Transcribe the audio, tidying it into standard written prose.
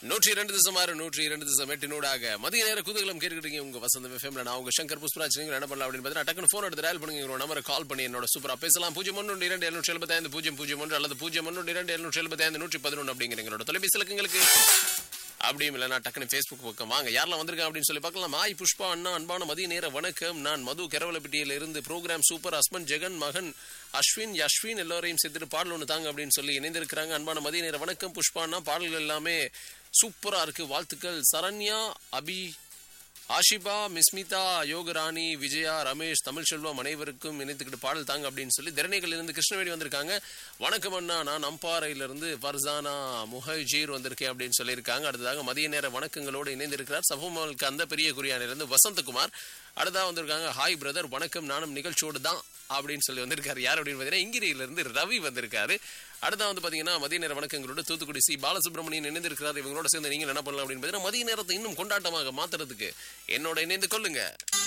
102.6 102.8 மதிய நேர குதூகலம் கேட்டுக்கிட்டீங்க உங்க வசந்தம் எஃப்எம்ல. நான் உங்க சங்கர் புஷ்பராஜ். நீங்க என்ன பண்ணலாம் அப்படின்னு பார்த்தீங்கன்னா டக்குனு ஃபோன் எடுத்து டயல் பண்ணுங்க. உங்க நம்பரை கால் பண்ணி என்னோட சூப்பரா பேசலாம். 012775 அல்லது 012775 அப்படிங்கிற எங்களோட தொலைபேசி இலக்கங்களுக்கு. அப்படியும் இல்லைனா டக்குனு ஃபேஸ்புக் பக்கம் வாங்க. யாரெல்லாம் வந்திருக்காங்க அப்படின்னு சொல்லி பார்க்கலாம். ஆய் புஷ்பா அண்ணா, அன்பான மதிய நேர வணக்கம். நான் மது கரவலப்பட்டியில இருந்து ப்ரோக்ராம் சூப்பர். ஹஸ்பண்ட் ஜெகன், மகன் அஸ்வின், யஸ்வின் எல்லாரையும் சேர்த்துட்டு பாடல் ஒன்று தாங்க அப்படின்னு சொல்லி இணைந்திருக்கிறாங்க. அன்பான மதிய நேர வணக்கம் புஷ்பா அண்ணா, பாடல்கள் எல்லாமே சூப்பரா இருக்கு, வாழ்த்துக்கள். சரண்யா, அபி, ஆஷிபா, மிஸ்மிதா, யோகராணி, விஜயா, ரமேஷ், தமிழ் செல்வம் அனைவருக்கும் இணைத்துக்கிட்டு பாடல் தாங்க அப்படின்னு சொல்லி திறனைகள் இருந்து கிருஷ்ணவேணி வந்திருக்காங்க. வணக்கம் அண்ணா, நான் அம்பாறையிலிருந்து ஃபர்சானா முஹஜீர் வந்திருக்கேன் அப்படின்னு சொல்லியிருக்காங்க. அடுத்ததாக மதிய நேர வணக்கங்களோடு இணைந்திருக்கிறார் சபுமலுக்கு அந்த பெரிய குறியானிலிருந்து வசந்தகுமார். அடுத்ததாக வந்திருக்காங்க. ஹாய் பிரதர், வணக்கம், நானும் நிகழ்ச்சியோடு தான் அப்படின்னு சொல்லி வந்திருக்காரு. யார் அப்படின்னு பார்த்தீங்கன்னா இங்கிரியிலிருந்து ரவி வந்திருக்காரு. அடுத்த வந்து பாத்தீங்கன்னா மதிய நேர வணக்கங்களோட தூத்துக்குடி சி பாலசுப்ரமணியன் இணைந்திருக்கிறார். இவங்களோட சேர்ந்து நீங்க என்ன பண்ணலாம் அப்படின்னு பார்த்தீங்கன்னா மதிய நேரத்தை இன்னும் கொண்டாட்டமாக மாத்துறதுக்கு என்னோட இணைந்து கொள்ளுங்க.